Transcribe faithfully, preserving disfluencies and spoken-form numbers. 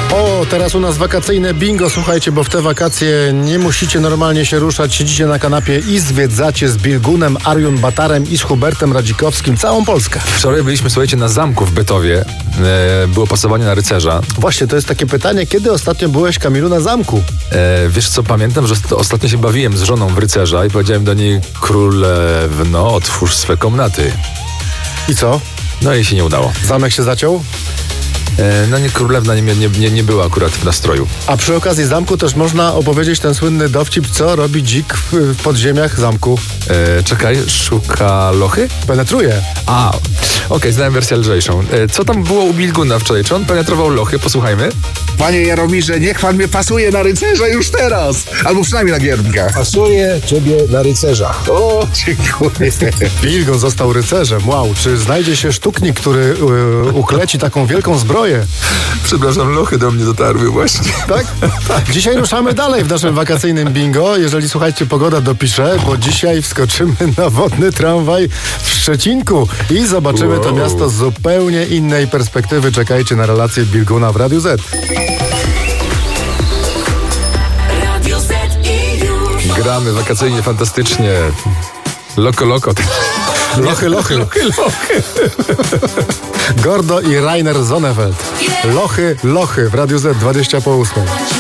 O, teraz u nas wakacyjne bingo, słuchajcie, bo w te wakacje nie musicie normalnie się ruszać, siedzicie na kanapie i zwiedzacie z Bilgunem, Ariun Batarem i z Hubertem Radzikowskim całą Polskę. Wczoraj byliśmy, słuchajcie, na zamku w Bytowie. E, było pasowanie na rycerza. Właśnie, to jest takie pytanie, kiedy ostatnio byłeś, Kamilu, na zamku? E, wiesz co, pamiętam, że ostatnio się bawiłem z żoną w rycerza i powiedziałem do niej: królewno, otwórz swe komnaty. I co? No i się nie udało. Zamek się zaciął? E, no nie, królewna nie, nie, nie, nie była akurat w nastroju. A przy okazji zamku też można opowiedzieć ten słynny dowcip, co robi dzik w, w podziemiach zamku. E, czekaj, szuka lochy? Penetruje. A, okej, okay, znałem wersję lżejszą. E, co tam było u Bilguna wczoraj? Czy on penetrował lochy? Posłuchajmy. Panie Jaromirze, niech pan mnie pasuje na rycerza już teraz. Albo przynajmniej na giermka. Pasuje ciebie na rycerza. O, dziękuję. Bilgun został rycerzem. Wow, czy znajdzie się sztuknik, który yy, ukleci taką wielką zbroję? Przepraszam, lochy do mnie dotarły właśnie. Tak? Tak. Dzisiaj ruszamy dalej w naszym wakacyjnym bingo. Jeżeli, słuchajcie, pogoda dopisze, bo dzisiaj wskoczymy na wodny tramwaj w Szczecinku i zobaczymy wow. to miasto z zupełnie innej perspektywy. Czekajcie na relację Bilguna w Radiu Z. Gramy wakacyjnie, fantastycznie. Loko, loko. Lochy, lochy. Lochy, lochy. Gordo i Rainer Sonnefeld. Lochy, lochy w Radiu Z, dwadzieścia po ósmej.